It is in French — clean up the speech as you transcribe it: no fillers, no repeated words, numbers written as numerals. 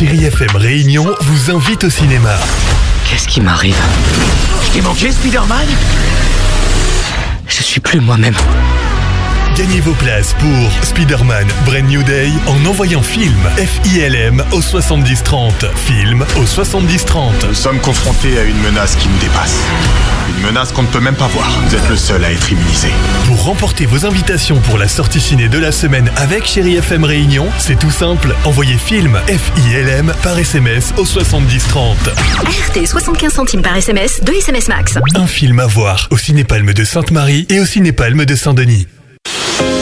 Chérie FM Réunion vous invite au cinéma. Qu'est-ce qui m'arrive? Je t'ai manqué, Spider-Man? Je suis plus moi-même. Gagnez vos places pour Spider-Man Brand New Day en envoyant film FILM au 7030. Film au 7030. Nous sommes confrontés à une menace qui nous dépasse. Une menace qu'on ne peut même pas voir. Vous êtes le seul à être immunisé. Pour remporter vos invitations pour la sortie ciné de la semaine avec Chérie FM Réunion, c'est tout simple. Envoyez film FILM par SMS au 7030. RT 75 centimes par SMS, 2 SMS max. Un film à voir au Cinépalme de Sainte-Marie et au Cinépalme de Saint-Denis.